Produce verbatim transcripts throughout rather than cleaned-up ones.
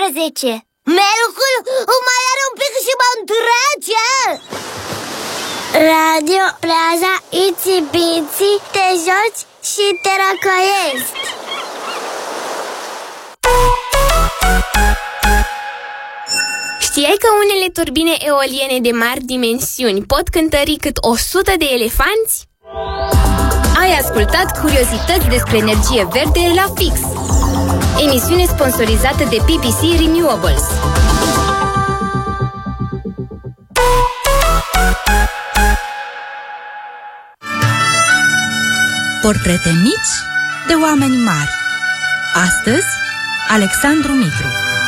paisprezece. Melcul mai are un pic și mă întrece. Radio Plaza Itsy Bitsy, te joci și te răcoiești. Știai că unele turbine eoliene de mari dimensiuni pot cântări cât o sută de elefanți? Ai ascultat curiozități despre energie verde la Fix, emisiune sponsorizată de P P C Renewables. Portrete mici de oameni mari. Astăzi, Alexandru Mitru.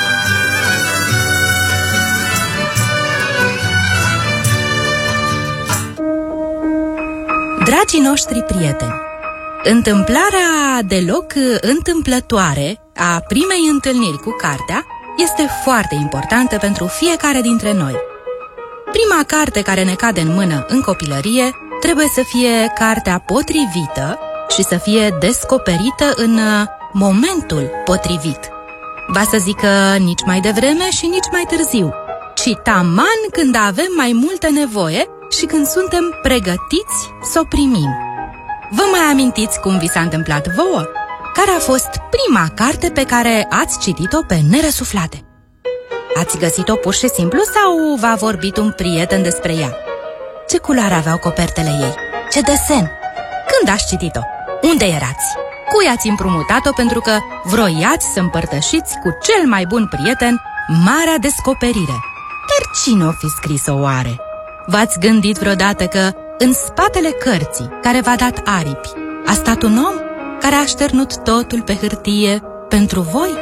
Dragii noștri prieteni, întâmplarea deloc întâmplătoare a primei întâlniri cu cartea este foarte importantă pentru fiecare dintre noi. Prima carte care ne cade în mână în copilărie trebuie să fie cartea potrivită și să fie descoperită în momentul potrivit. Va să zică nici mai devreme și nici mai târziu, ci taman când avem mai multă nevoie și când suntem pregătiți să o primim. Vă mai amintiți cum vi s-a întâmplat vouă? Care a fost prima carte pe care ați citit-o pe nerăsuflate? Ați găsit-o pur și simplu sau v-a vorbit un prieten despre ea? Ce culoare aveau copertele ei? Ce desen? Când ați citit-o? Unde erați? Cui ați împrumutat-o pentru că vroiați să împărtășiți cu cel mai bun prieten marea descoperire? Dar cine o fi scris-o oare? V-ați gândit vreodată că în spatele cărții care v-a dat aripi a stat un om care a așternut totul pe hârtie pentru voi?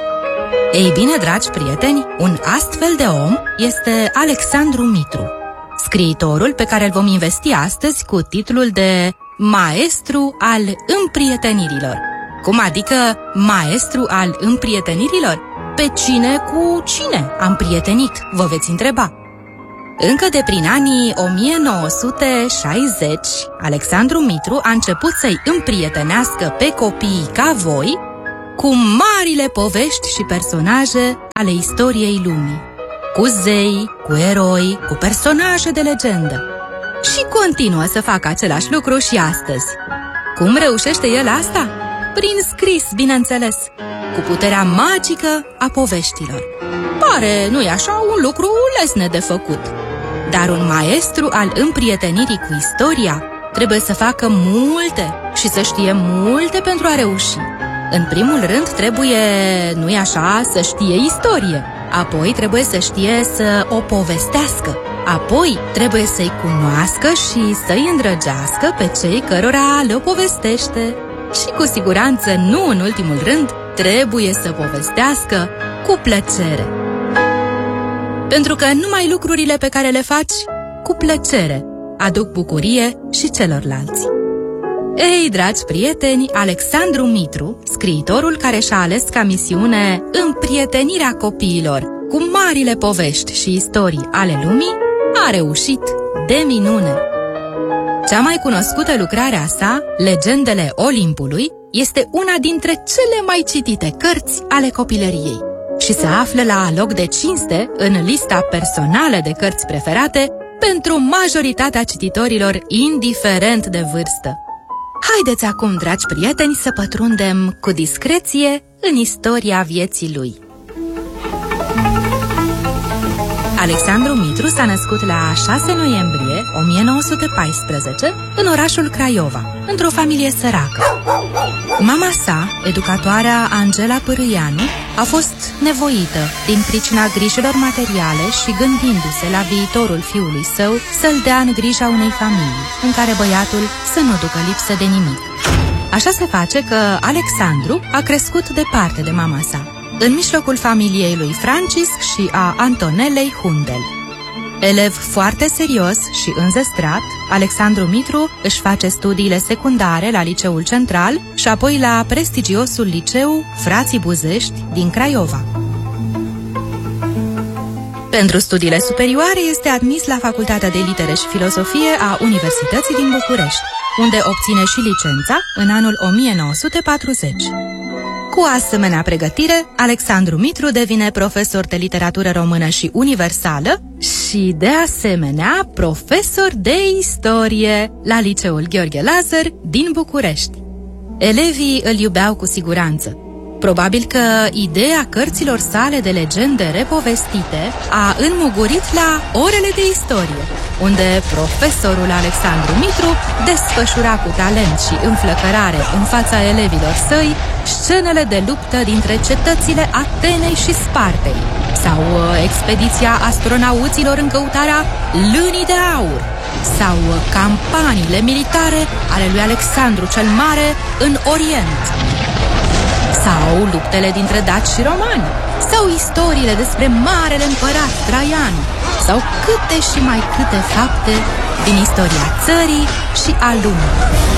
Ei bine, dragi prieteni, un astfel de om este Alexandru Mitru, scriitorul pe care îl vom investi astăzi cu titlul de Maestru al împrietenirilor. Cum adică maestru al împrietenirilor? Pe cine cu cine am prietenit, vă veți întreba. Încă de prin anii o mie nouă sute șaizeci, Alexandru Mitru a început să-i împrietenească pe copiii ca voi cu marile povești și personaje ale istoriei lumii, cu zei, cu eroi, cu personaje de legendă. Și continuă să facă același lucru și astăzi. Cum reușește el asta? Prin scris, bineînțeles, cu puterea magică a poveștilor. Pare, nu-i așa, un lucru lesne de făcut. Dar un maestru al împrietenirii cu istoria trebuie să facă multe și să știe multe pentru a reuși. În primul rând trebuie, nu-i așa, să știe istorie. Apoi trebuie să știe să o povestească. Apoi trebuie să-i cunoască și să-i îndrăgească pe cei cărora le-o povestește. Și cu siguranță, nu în ultimul rând, trebuie să povestească cu plăcere. Pentru că numai lucrurile pe care le faci cu plăcere aduc bucurie și celorlalți. Ei, dragi prieteni, Alexandru Mitru, scriitorul care și-a ales ca misiune împrietenirea copiilor cu marile povești și istorii ale lumii, a reușit de minune. Cea mai cunoscută lucrare a sa, Legendele Olimpului, este una dintre cele mai citite cărți ale copilăriei și se află la loc de cinste în lista personală de cărți preferate pentru majoritatea cititorilor, indiferent de vârstă. Haideți acum, dragi prieteni, să pătrundem cu discreție în istoria vieții lui. Alexandru Mitru s-a născut la șase noiembrie o mie nouă sute paisprezece în orașul Craiova, într-o familie săracă. Mama sa, educatoarea Angela Pârâianu, a fost nevoită, din pricina grijilor materiale și gândindu-se la viitorul fiului său, să-l dea în grija unei familii, în care băiatul să nu ducă lipsă de nimic. Așa se face că Alexandru a crescut departe de mama sa, în mijlocul familiei lui Francisc și a Antonelei Hundel. Elev foarte serios și înzestrat, Alexandru Mitru își face studiile secundare la Liceul Central și apoi la prestigiosul liceu Frații Buzești din Craiova. Pentru studiile superioare este admis la Facultatea de Litere și Filosofie a Universității din București, unde obține și licența în anul o mie nouă sute patruzeci. Cu asemenea pregătire, Alexandru Mitru devine profesor de literatură română și universală și, de asemenea, profesor de istorie la Liceul Gheorghe Lazar din București. Elevii îl iubeau cu siguranță. Probabil că ideea cărților sale de legende repovestite a înmugurit la orele de istorie, unde profesorul Alexandru Mitru desfășura cu talent și înflăcărare în fața elevilor săi scenele de luptă dintre cetățile Atenei și Spartei, sau expediția astronauților în căutarea lânii de aur, sau campaniile militare ale lui Alexandru cel Mare în Orient, sau luptele dintre daci și romani, sau istoriile despre marele împărat Traian, sau câte și mai câte fapte din istoria țării și a lumii.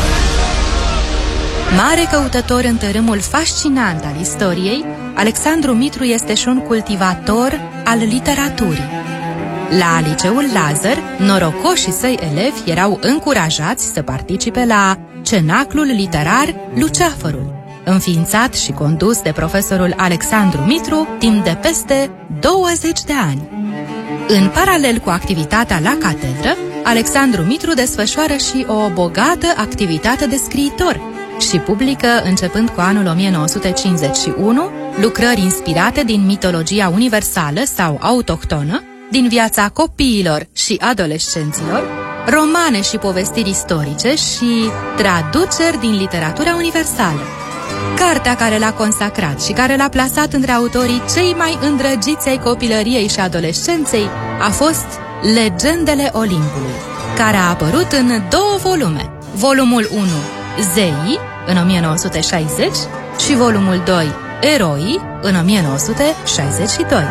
Mare căutător în tărâmul fascinant al istoriei, Alexandru Mitru este și un cultivator al literaturii. La Liceul Lazar, norocoșii săi elevi erau încurajați să participe la Cenaclul Literar Luceafărul, înființat și condus de profesorul Alexandru Mitru timp de peste douăzeci de ani. În paralel cu activitatea la catedră, Alexandru Mitru desfășoară și o bogată activitate de scriitor și publică, începând cu anul o mie nouă sute cincizeci și unu, lucrări inspirate din mitologia universală sau autohtonă, din viața copiilor și adolescenților, romane și povestiri istorice și traduceri din literatura universală. Cartea care l-a consacrat și care l-a plasat între autorii cei mai îndrăgiți ai copilăriei și adolescenței a fost Legendele Olimpului, care a apărut în două volume. Volumul unu, Zeii, în o mie nouă sute șaizeci, și volumul doi, Eroii, în o mie nouă sute șaizeci și doi.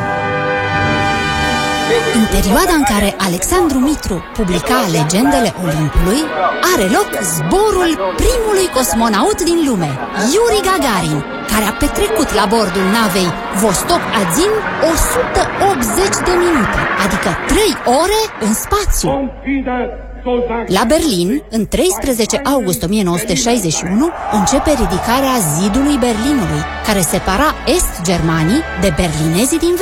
În perioada în care Alexandru Mitru publica Legendele Olimpului, are loc zborul primului cosmonaut din lume, Yuri Gagarin, care a petrecut la bordul navei Vostok Azim o sută optzeci de minute, adică trei ore în spațiu. La Berlin, în treisprezece august o mie nouă sute șaizeci și unu, începe ridicarea zidului Berlinului, care separa Est-Germanii de berlinezii din